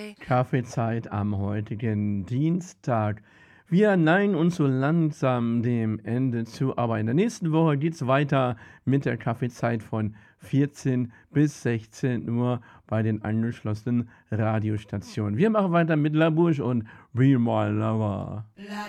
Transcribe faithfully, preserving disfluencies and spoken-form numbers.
Kaffeezeit am heutigen Dienstag. Wir neigen uns so langsam dem Ende zu, aber in der nächsten Woche geht es weiter mit der Kaffeezeit von vierzehn bis sechzehn Uhr bei den angeschlossenen Radiostationen. Wir machen weiter mit La Bouche und Be My Lover.